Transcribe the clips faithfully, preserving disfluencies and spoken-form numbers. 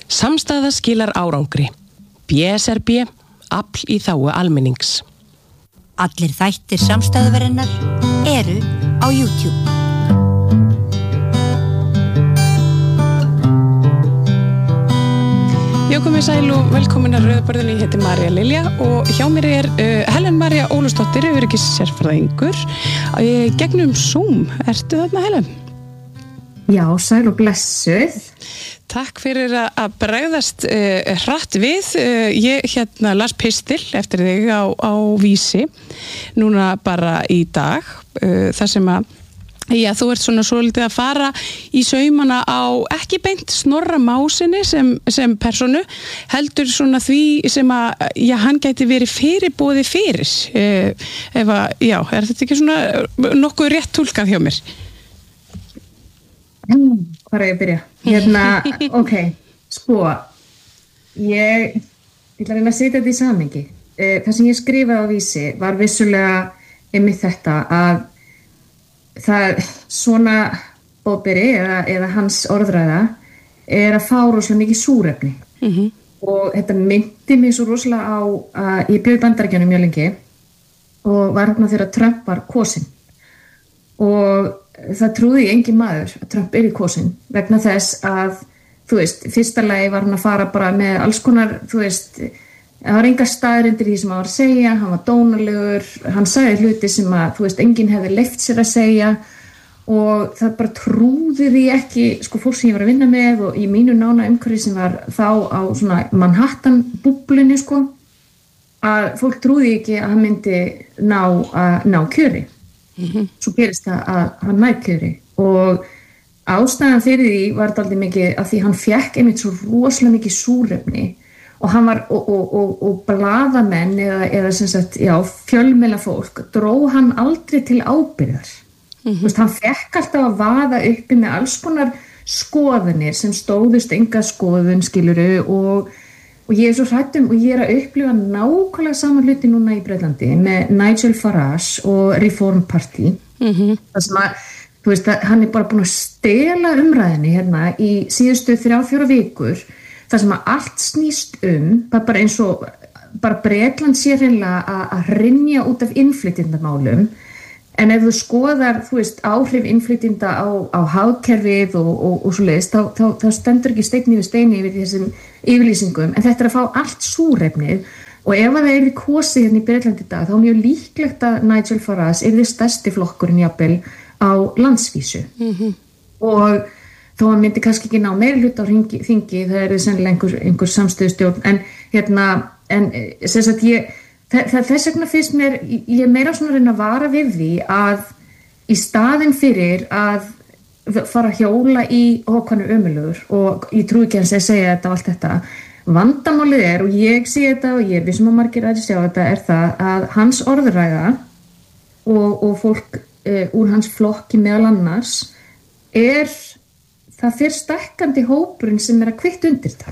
Samstaða skilar árangri. B S R B, afl í þágu almennings. Allir þættir samstæðuverinnar eru á YouTube. Já, komið sæl og velkomin að Rauðaborðinu. Ég heiti María Lilja og hjá mér er uh, Helen María Ólafsdóttir, öryggissérfræðingur. Uh, gegnum Zoom. Ertu þarna, Helen? Já, sæl og blessuð. Takk fyrir að bregðast uh, hratt við. Uh, ég hérna las pistil eftir þig á, á Vísi, núna bara í dag, uh, þar sem að Já, þú ert svona svolítið að fara í saumana á ekki beint Snorra Másinni sem, sem personu, heldur svona því sem að, já, hann gæti verið fyrirboði fyrir. Eh, ef að, já, er þetta ekki svona nokkuð rétt túlkað hjá mér? Mm, hvað er ég að byrja? Hérna, ok, sko, ég, ég ætla að reyna að setja þetta í samhengi. Eh, það sem ég skrifaði á Vísi var vissulega einmitt þetta að það svona Bobberi eða, eða hans orðræða er að fá rosalega mikið súrefni mm-hmm. og þetta myndi mig svo rosalega á að ég bjó í Bandaríkjunum mjög lengi og var hérna þegar Trump var kosinn og það trúði engin maður að Trump er í kosinn vegna þess að, þú veist, fyrsta lagi var hann að fara bara með alls konar, þú veist, það var enga staðreyndir í því sem hann var að segja, hann var dónalegur, hann sagði hluti sem að, þú veist, enginn hefði leyft sér að segja og það bara trúði því ekki, sko, fólk sem ég var að vinna með og í mínu nána umhverfi sem var þá á svona Manhattan búblunni, sko, að fólk trúði ekki að hann myndi ná, að, ná kjöri. Mm-hmm. Svo gerist það að hann næ kjöri og ástæðan fyrir því var þetta aldrei mikið að því hann fekk einmitt svo rosalega mikið súrefni og hann var, og, og, og, og blaðamenn eða, eða sem sagt, já, fjölmiðla fólk dró hann aldrei til ábyrgðar. Mm-hmm. Þú veist, hann fekk alltaf að vaða uppi með alls konar skoðanir sem stóðust enga skoðun, skiluru, og, og ég er svo hrædd um, og ég er að upplifa nákvæmlega saman hluti núna í Breitlandi með Nigel Farage og Reform Party. Mm-hmm. Það sem að, þú veist, að hann er bara búin að stela umræðinni hérna í síðustu þrjá, fjóra vikur, það sem að allt snýst um, bara eins og bara Bretland sé hreinlega að, að hrynja út af innflytjendamálum, en ef þú skoðar, þú veist, áhrif innflytjenda á, á hagkerfið og, og, og svo leiðist, þá, þá, þá stendur ekki steinn yfir steini yfir þessum yfirlýsingum, en þetta er að fá allt súrefnið og ef það er í kosi hérna í Bretland í dag, þá er mjög líklegt að Nigel Farage er þið stærsti flokkurinn jafnvel á landsvísu. Mm-hmm. Og þó að myndi kannski ekki ná meiri hlut á þingi, þingi það er sennilega einhver, einhver samstöðustjórn, en hérna, en sem sagt ég, þess vegna finnst mér, ég er meira svona að reyna að vara við því að í staðinn fyrir að fara að hjóla í hókanu ömulugur og ég trúi ekki hans að segja þetta og allt þetta, vandamálið er, og ég sé þetta og ég er vissum að margir að sjá þetta, er það að hans orðræða og, og fólk e, úr hans flokki meðal annars er það fyrir stækkandi hópurinn sem er að kvitt undir það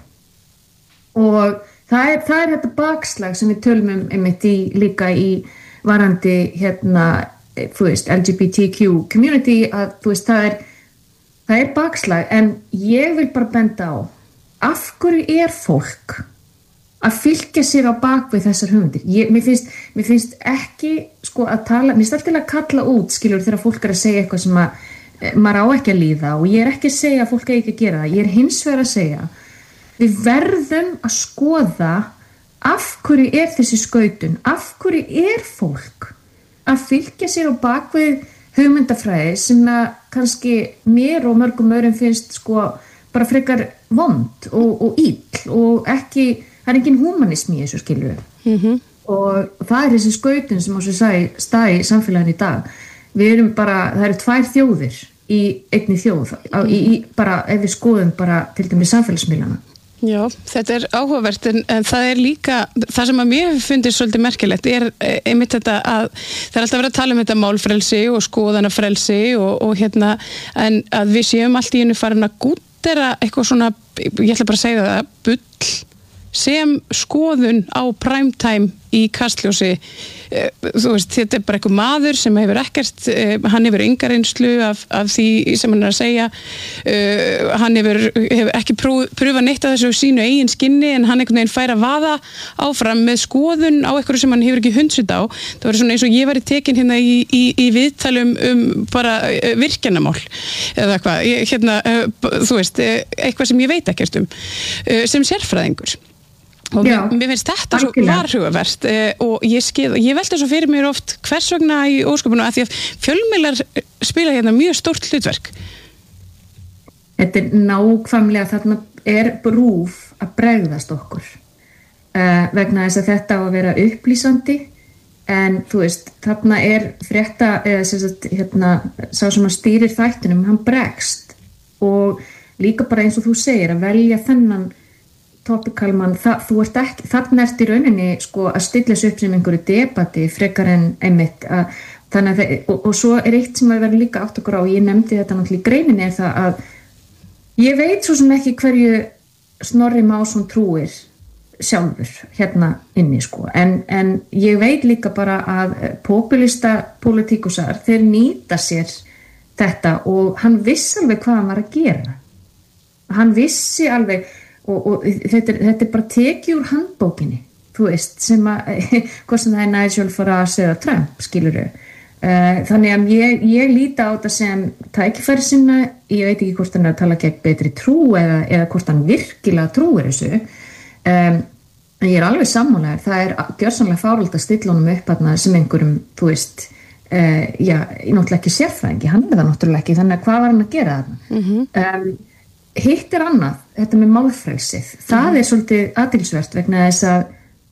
og það er, það er þetta bakslag sem við tölum um einmitt í, líka í varandi hérna, þú veist, L G B T Q community að þú veist, það er það er bakslag, en ég vil bara benda á af hverju er fólk að fylgja sér á bakvið þessar hugmyndir. Ég, mér finnst, mér finnst ekki sko að tala, mér finnst alltaf að kalla út skilur þegar fólk er að segja eitthvað sem að maður á ekki að líða og ég er ekki að segja að fólk eigi ekki að gera það, ég er hins vegar að segja við verðum að skoða af hverju er þessi skautun, af hverju er fólk að fylgja sér á bakvið hugmyndafræði sem að kannski mér og mörgum öðrum finnst sko bara frekar vond og, og ill og ekki, það er engin humanismi í þessu skilur mm-hmm. og það er þessi skautun sem á sér stað í samfélaginu í dag. Við erum bara, það eru tvær þjóðir í einni þjóð, á, í, í, bara ef við skoðum bara til dæmis samfélagsmiðlana. Já, þetta er áhugavert en, en það er líka, það sem að mér finnst svolítið merkilegt er einmitt þetta að það er alltaf verið að tala um þetta málfrelsi og skoðanafrelsi og, og hérna, en að við séum allt í einu farin að gúttera eitthvað svona, ég ætla bara að segja það, bull sem skoðun á primetime í Kastljósi uh, þú veist, þetta er bara einhver maður sem hefur ekkert, uh, hann hefur enga reynslu af, af því sem hann er að segja uh, hann hefur, hefur ekki pröfa neitt af þessu sínu eigin skinni en hann einhvern veginn fær að vaða áfram með skoðun á einhverju sem hann hefur ekki hundsut á. Það var svona eins og ég var í tekin hérna í, í, í viðtalum um bara uh, virkjanamál eða hvað, ég, hérna uh, þú veist, uh, eitthvað sem ég veit ekkert um uh, sem sérfræðingur og Já, mér, mér finnst þetta svo algjörlega. varhugavert uh, og ég, skil, ég velta svo fyrir mér oft hvers vegna í ósköpunum að því að fjölmiðlar spila hérna mjög stórt hlutverk. Þetta er nákvæmlega, þarna er brúf að bregðast okkur uh, vegna þess að þetta á að vera upplýsandi en þú veist, þarna er frétta, eða sem sagt, hérna, sá sem að stýrir þættinum, hann bregst og líka bara eins og þú segir að velja þennan topikalmann, þú ert ekki, þarna ert í rauninni sko að stilla sig upp sem einhverju debati frekar en einmitt að, þannig að það, og, og svo er eitt sem að vera líka átt okkur á, ég nefndi þetta náttúrulega í greininni er það að ég veit svo sem ekki hverju Snorri Másson trúir sjálfur hérna inni sko en, en ég veit líka bara að populista politíkusar þeir nýta sér þetta og hann vissi alveg hvað hann var að gera hann vissi alveg og, og þetta, er, þetta er bara tekið úr handbókinni þú veist sem að hvað sem það er Nigel Farage eða Trump skilurðu þannig að ég, ég líta á þetta sem tækifæri sinna, ég veit ekki hvort hann er að tala gegn betri trú eða, eða hvort hann virkilega trúir þessu um, en ég er alveg sammálaður, það er gjörsamlega fáralt að stilla honum upp þarna sem einhverjum, þú veist uh, já, ég náttúrulega ekki sérfræðingi, hann er það náttúrulega ekki, þannig að hvað var hann að gera þarna mm-hmm. um, hitt er annað, þetta með málfrelsið það mm-hmm. er svolítið athyglisvert vegna þess að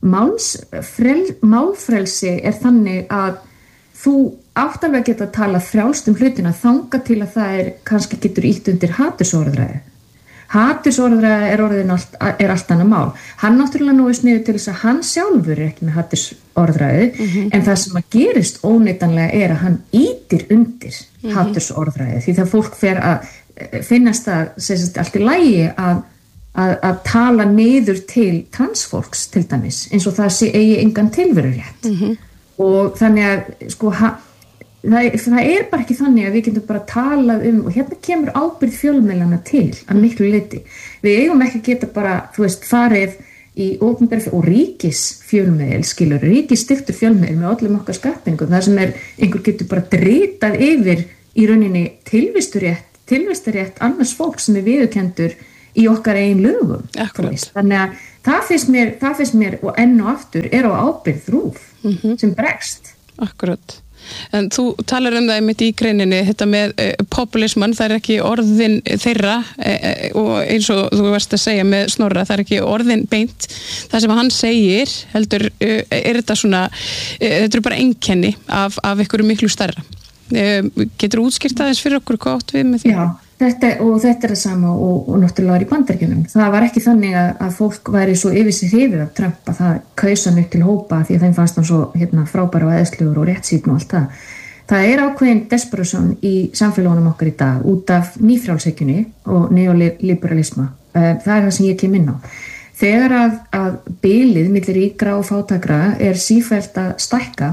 málsfrel, málfrelsi er þannig að þú átt alveg að geta að tala frjálst um hlutina þanga til að það er kannski getur ítt undir hatursorðræði. Hatursorðræði er orðin allt, er allt annað mál. Hann náttúrulega nú er sniður til þess að hann sjálfur er ekki með hatursorðræði mm-hmm. en það sem að gerist óneitanlega er að hann ítir undir mm-hmm. hatursorðræði því það fólk fer að finnast að sagt, allt í lagi að, að, að tala niður til transfólks til dæmis eins og það sé eigi engan tilveru rétt. Mm-hmm. Og þannig að sko ha, það, það er bara ekki þannig að við getum bara talað um og hérna kemur ábyrgð fjölmiðlana til að miklu leyti. Við eigum ekki að geta bara, þú veist, farið í opinber og ríkis fjölmiðl, skilur, ríkis styrktur fjölmiðl með öllum okkar skattpenningum, það sem er einhver getur bara dritað yfir í rauninni tilvisturétt, tilvistarétt annars fólk sem er viðurkendur í okkar eigin lögum. Þannig að það finnst mér, það finnst mér og enn og aftur er á ábyrgð RÚV mm-hmm. sem bregst. Akkurat. En þú talar um það einmitt í greininni, þetta með eh, populisman, það er ekki orðin þeirra eh, og eins og þú varst að segja með Snorra, það er ekki orðin beint. Það sem hann segir, heldur, eh, er þetta svona, eh, þetta er bara einkenni af, af einhverju miklu stærra. Eh, getur útskýrt aðeins fyrir okkur hvað átt við með því? Já. Þetta, og þetta er það sama og, og náttúrulega var í Bandaríkjunum. Það var ekki þannig að, að fólk væri svo yfir sig hrifið af Trump að það kaus hann upp til hópa því að þeim fannst hann svo hérna, frábæra og eðslugur og réttsýn og allt það. Það er ákveðin desperation í samfélagunum okkar í dag út af nýfrjálshyggjunni og neoliberalisma. Það er það sem ég kem inn á. Þegar að, að bilið milli ríkra og fátækra er sífellt að stækka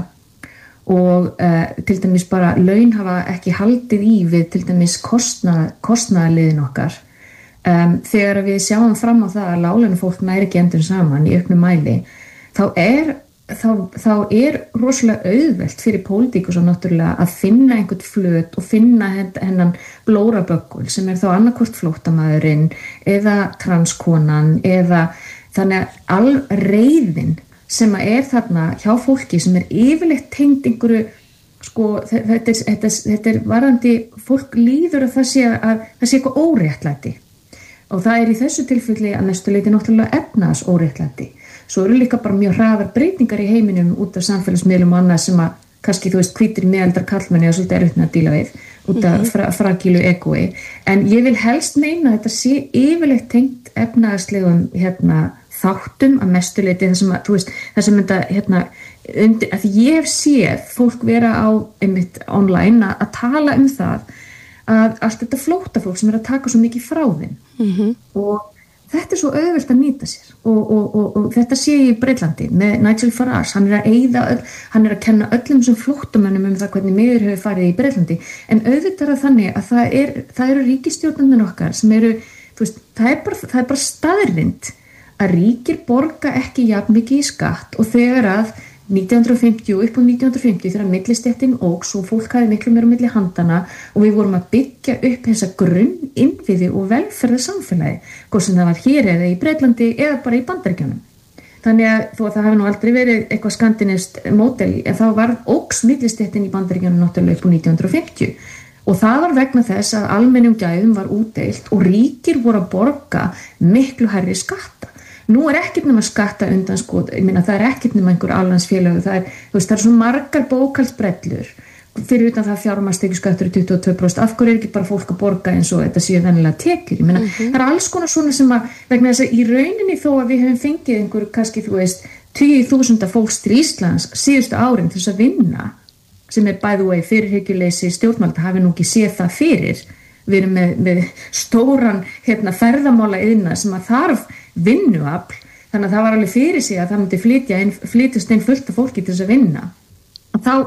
og uh, til dæmis bara laun hafa ekki haldið í við til dæmis kostnað, kostnaðarliðin okkar um, þegar við sjáum fram á það að láglauna fólk næri ekki endur saman í auknum mæli þá er, þá, þá er rosalega auðvelt fyrir pólitíkus og náttúrulega að finna einhvern flöt og finna hennan blóraböggul sem er þá annarkvort flóttamaðurinn eða transkonan eða þannig að all reiðin sem að er þarna hjá fólki sem er yfirleitt tengd einhverju, sko, þetta er, þetta, þetta er varðandi, fólk líður að það sé að það sé eitthvað óréttlæti og það er í þessu tilfelli að næstu leyti náttúrulega efnaðs óréttlæti. Svo eru líka bara mjög hraðar breytingar í heiminum út af samfélagsmiðlum og annað sem að kannski þú veist hvítir meðaldra karlmenni og svolítið erfitt með að díla við út af fra, fragílu egoi en ég vil helst meina að þetta sé yfirleitt tengt efnaðslegum hérna þáttum að mestuleiti það sem að, þú veist, það sem þetta, hérna, undir, að ég hef séð fólk vera á, einmitt, online að, að tala um það að allt þetta flóttafólk sem er að taka svo mikið frá þeim mm-hmm. og þetta er svo auðvelt að nýta sér og, og, og, og þetta sé ég í Breitlandi með Nigel Farage, hann er að eyða öll, hann er að kenna öllum sem flóttamönnum um það hvernig miður hefur farið í Breitlandi en auðvitað er það þannig að það, er, það eru ríkisstjórnarnir okkar sem eru, þú veist, það er bara, það er bara staðrind að ríkir borga ekki jafn mikið í skatt og þegar að nítján hundruð og fimmtíu upp á nítján hundruð og fimmtíu þegar millistéttin óx og fólk hafði miklu meira á milli handana og við vorum að byggja upp þessa grunn innviði og velferðarsamfélagi, hvort sem það var hér eða í Breitlandi eða bara í Bandaríkjunum. Þannig að þó að það hafi nú aldrei verið eitthvað skandinavskt módel en þá var óx millistéttin í Bandaríkjunum náttúrulega upp á nítján hundruð og fimmtíu og það var vegna þess að almennum gæðum var útdeilt og ríkir voru að borga miklu hærri skatta. Nú er ekkert nema skatta undan sko, ég meina það er ekkert nema einhver alhansfélög, það er, þú veist, það er svo margar bókhaldsbrellur, fyrir utan það fjármagnstekjuskattur er tuttugu og tvö prósent, af hverju er ekki bara fólk að borga eins og þetta séu venjulega tekjur, ég meina, mm-hmm. það er alls konar svona sem að, vegna þess að í rauninni þó að við hefum fengið einhver, kannski þú veist, tíu þúsund fólks til Íslands síðustu árin til þess að vinna, sem er by the way fyrirhyggjuleysi stjórnvalda hafi nú ekki séð það fyrir, við erum með, með stóran hérna, ferðamála yðna sem að þarf vinnuafl, þannig að það var alveg fyrir sig að það myndi flytja inn, flytjast inn fullt af fólki til þess að vinna. Og þá,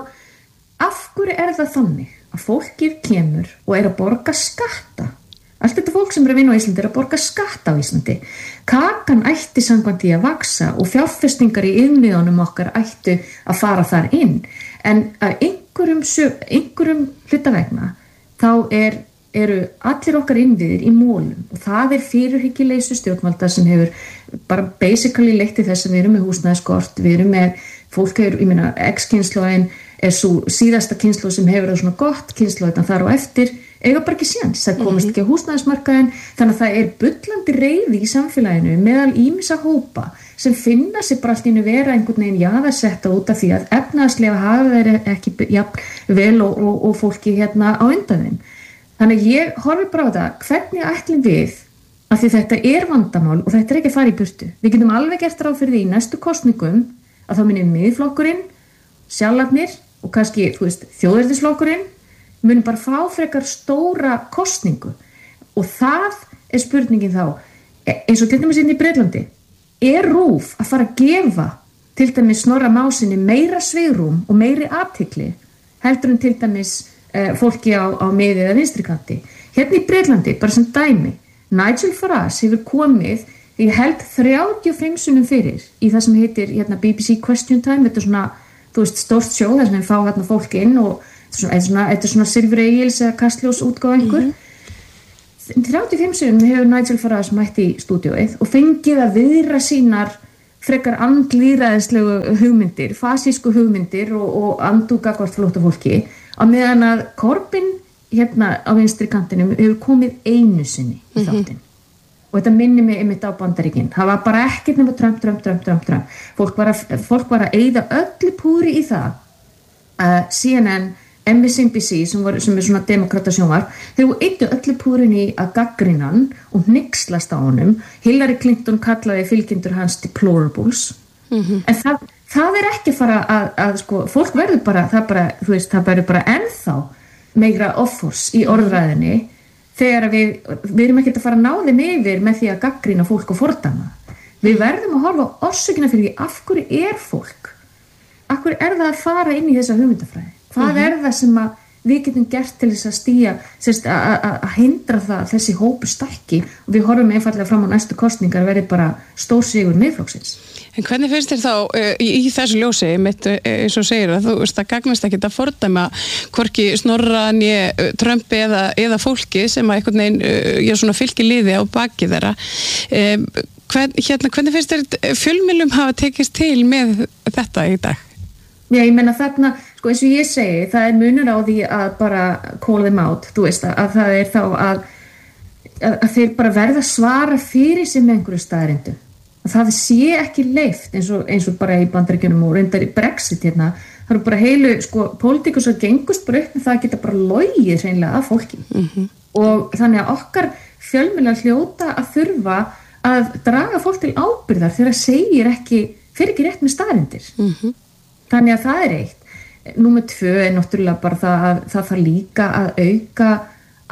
af hverju er það þannig að fólkið kemur og er að borga skatta? Allt þetta fólk sem er að vinna á Íslandi er að borga skatta á Íslandi. Kakan ætti samkvæmt í að vaksa og fjárfestingar í innviðunum okkar ættu að fara þar inn. En að einhverjum, einhverjum hluta vegna þá er eru allir okkar innviðir í mólum og það er fyrirhyggjuleysi stjórnvalda sem hefur bara basically leitt til þess að við erum með húsnæðiskort, við erum með fólk, er, ég meina, X-kynslóðin er svo síðasta kynslóð sem hefur það svona gott, kynslóðin þar og eftir eiga bara ekki séns, það komast ekki á húsnæðismarkaðin, þannig að það er bullandi reiði í samfélaginu meðal ýmissa hópa sem finna sig bara allt í einu vera einhvern veginn jaðarsetta út af því að efnahagslega hafa þeir ekki jafn vel og, og, og fólki hérna á undan þeim. Þannig að ég horfi bara á það, hvernig ætlum við, af því þetta er vandamál og þetta er ekki að fara í burtu. Við getum alveg gert ráð fyrir því í næstu kosningum að þá munir miðflokkurinn, sjálfnafnir og kannski, þú veist, þjóðernisflokkurinn munir bara fá frekar stóra kosningu og það er spurningin þá, eins og til dæmis inn í Breitlandi, er RÚV að fara að gefa til dæmis Snorra Másinni meira svigrúm og meiri athygli heldur en til dæmis fólki á, á miði eða vinstrikanti. Hérna í Breitlandi, bara sem dæmi, Nigel Farage hefur komið, ég held þrjátíu og fimm sinnum fyrir í það sem heitir hérna, B B C Question Time, þetta er svona, þú veist, stórt sjó, þar sem við fá hérna fólk inn og þetta er svona, þetta er svona Silfur Egils eða Kastljós útgáfa einhver. Mm-hmm. þrjátíu og fimm sinnum hefur Nigel Farage mætt í stúdíóið og fengið að viðra sínar frekar andlýðræðislegu hugmyndir, fasísku hugmyndir og, og andúga hvort flóttafólki á meðan að Corbyn hérna á vinstri kantinum hefur komið einu sinni í þáttinn. Mm-hmm. Og þetta minnir mig einmitt á Bandaríkin. Það var bara ekkert nema Trump, Trump, Trump, Trump, Trump. Fólk var að, fólk var að eyða öllu púri í það að C N N, M S N B C sem, var, sem er svona demokratasjónvar, þau eyðu öllu púrin í að gagnrýna hann og hnikslast á honum. Hillary Clinton kallaði fylgjendur hans deplorables. Mm-hmm. En það Það er ekki að fara að, að sko, fólk verður bara, það bara, þú veist, það verður bara ennþá meira offors í orðræðinni þegar við, við erum ekki að fara að ná þeim yfir með því að gagnrýna fólk og fordæma. Við verðum að horfa á orsökina fyrir því af hverju er fólk, af hverju er það að fara inn í þessa hugmyndafræði, hvað mm-hmm. er það sem að við getum gert til þess að stíga, að hindra það að þessi hópu stækki og við horfum einfallega fram á næstu kosningar verði bara stór sigur Miðflokksins. En hvernig finnst þér þá uh, í, í þessu ljósi, mitt, uh, eins og segir að þú veist að gagnast ekki að fordæma hvorki Snorra né uh, Trump eða, eða fólki sem að einhvern veginn uh, ég svona fylgir liði á baki þeirra. Um, hvern, hérna, hvernig finnst þér fjölmiðlum hafa tekist til með þetta í dag? Já, ég menna þarna, sko eins og ég segi, það er munur á því að bara call them out, þú veist að, að það er þá að, að, að þeir bara verða að svara fyrir sig með einhverju staðrindum. Það sé ekki leyft eins og, eins og bara í Bandaríkjunum og reyndar í Brexit hérna, það eru bara heilu, sko, pólitíkus að gengust bara upp með það að geta bara logið hreinlega af fólki. Mm-hmm. Og þannig að okkar fjölmiðlar hljóta að þurfa að draga fólk til ábyrgðar þegar það segir ekki, fyrir ekki rétt með staðrindir. Mm-hmm. Þannig að það er eitt. Númer tvö er náttúrulega bara það að það þarf líka að auka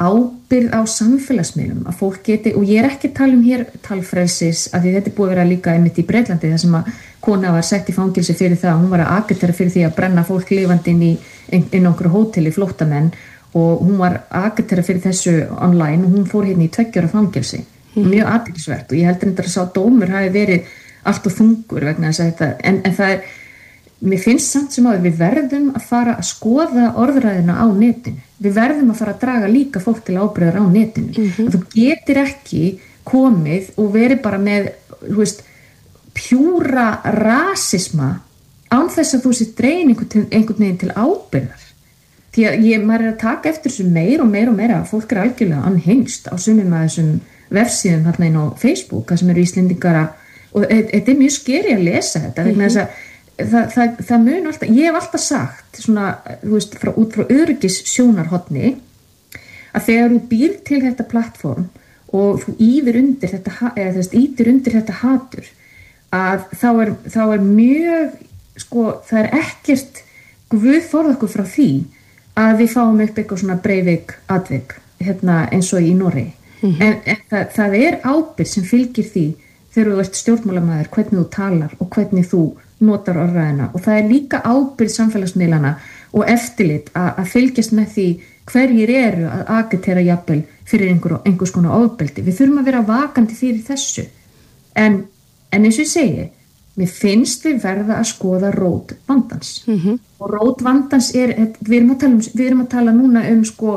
ábyrgð á samfélagsmiðlum að fólk geti, og ég er ekki að tala um hér talfrelsis, af því þetta er búið að vera líka einmitt í Bretlandi þar sem að kona var sett í fangelsi fyrir það, hún var að agitera fyrir því að brenna fólk lifandi inn í inn okkur hóteli, flóttamenn, og hún var að agitera fyrir þessu online og hún fór hérna í tveggja ára fangelsi, mm. mjög athyglisvert, og ég heldur þetta að sá dómur hafi verið allt og þungur vegna þess að þetta, en, en það er, mér finnst samt sem áður, við verðum að fara að skoða orðræðina á netinu, við verðum að fara að draga líka fólk til ábyrgðar á netinu, mm-hmm. að þú getur ekki komið og verið bara með, þú veist, pjúra rasisma án þess að þú sér dregin einhvern, einhvern veginn til ábyrgðar, því að ég, maður er að taka eftir þessu meir og meir og meira, fólk er algjörlega anhengst á sumum að þessum vefsíðum þarna inn á Facebook, það sem eru Íslendingar að, og þetta er mjög skeri að lesa þetta, vegna þess að Það, það, það mun alltaf, ég hef alltaf sagt svona, þú veist, frá, út frá öryggis sjónarhorni að þegar þú býr til þetta plattform og þú ýðir undir þetta, eða þú veist, ýtir undir þetta hatur, að þá er, þá er mjög, sko, það er ekkert, Guð forða okkur frá því að við fáum upp eitthvað svona Breivik atvik, hérna eins og í Noregi, mm-hmm. en, en það, það er ábyrgð sem fylgir því þegar þú ert stjórnmálamaður, hvernig þú talar og hvernig þú notar orðræðina, og það er líka ábyrgð samfélagsmiðlana og eftirlit að, að fylgjast með því hverjir eru að agitera jafnvel fyrir einhver, einhvers konar ofbeldi. Við þurfum að vera vakandi fyrir þessu, en, en eins og ég segi, mér finnst við verða að skoða rót vandans, mm-hmm. og rót vandans er, við erum að tala, um, við erum að tala núna um sko,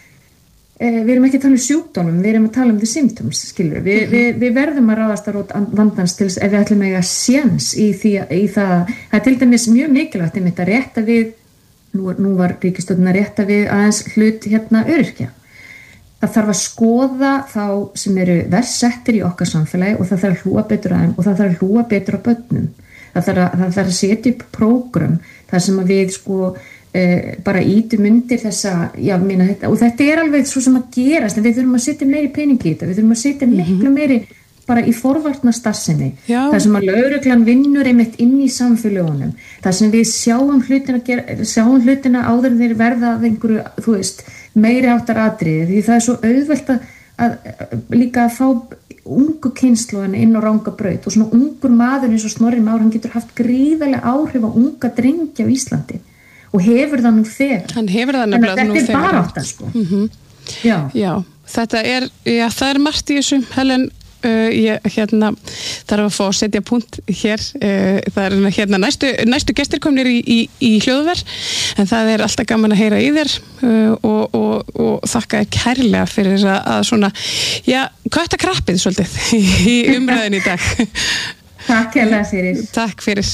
við erum ekki að tala um sjúkdómum, við erum að tala um the symptoms, skilur við, mm-hmm. við, við verðum að ráðast að rót vandans til þess ef við ætlum að eiga séns í því í það, það er til dæmis mjög mikilvægt einmitt að rétta við, nú, nú var ríkisstjórnin að rétta við aðeins hlut hérna öryrkja, það þarf að skoða þá sem eru verst settir í okkar samfélagi og það þarf að hlúa betur að þeim og það þarf að hlúa betur á börnum, það þarf að, það þarf að setja upp prógram þar sem að við sko Uh, bara ítum undir þessa, já, minna þetta, og þetta er alveg svo sem að gerast, en við þurfum að setja meiri peningi í þetta, við þurfum að setja mm-hmm. miklu meiri bara í forvarna starfsemi, þar sem að lögreglan vinnur einmitt inn í samfélagunum, þar sem við sjáum hlutina, gera, sjáum hlutina áður þeir verða af einhverju, þú veist, meiri áttar atriði, því það er svo auðvelt að, að, að líka að fá ungu kynslóðina inn á ranga braut, og svona ungur maður eins og Snorri Már, hann getur haft gríðarlega áhrif á unga drengja á Íslandi, og hefur það nú þegar. Hann hefur það nefnilega nú þegar. Þetta er bara átt að sko. Mm-hmm. Já. Já, þetta er, já, það er margt í þessu, Helen, uh, ég, hérna, þarf að fá að setja punkt hér, uh, það er hérna næstu, næstu gestir komnir í, í, í hljóðver, en það er alltaf gaman að heyra í þér uh, og, og, og þakka þér kærlega fyrir að, að svona, já, kvætta krappið svolítið í umræðin í dag. Takk hérlega fyrir. Takk fyrir.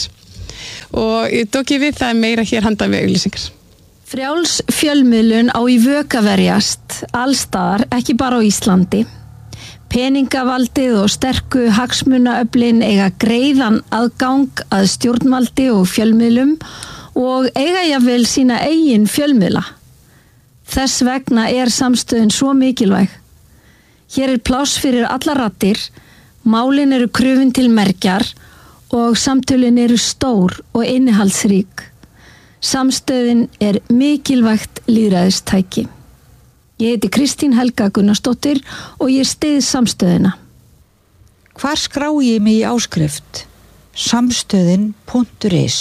Og ég tók ég við það meira hér handan við auglýsingar. Frjáls fjölmiðlun á í vök að verjast allstaðar, ekki bara á Íslandi. Peningavaldið og sterku hagsmunaöflin eiga greiðan aðgang að stjórnvaldi og fjölmiðlum og eiga jafnvel sína eigin fjölmiðla. Þess vegna er samstöðin svo mikilvæg. Hér er pláss fyrir alla raddir, málin eru krufin til mergjar og samtölin eru stór og innihaldsrík. Samstöðin er mikilvægt lýðræðistæki. Ég heiti Kristín Helga Gunnarsdóttir og ég styð samstöðina. Hvar skrá ég mig í áskrift? Samstöðin punktur is.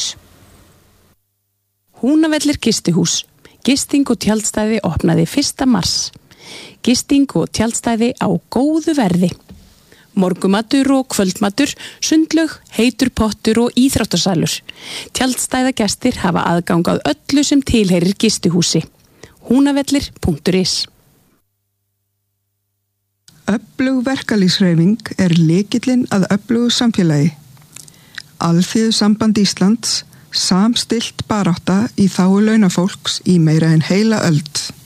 Húnavellir gistihús. Gisting og tjaldstæði opnaði fyrsta mars. Gisting og tjaldstæði á góðu verði. Morgumatur og kvöldmatur, sundlaug, heitur pottur og íþróttasalur. Tjaldstæðagestir hafa aðgang að öllu sem tilheyrir gistihúsi. Húnavellir punktur is. Öflug verkalýðshreyfing er lykillinn að öflugu samfélagi. Alþýðusamband Íslands, samstillt barátta í þágu launafólks í meira en heila öld.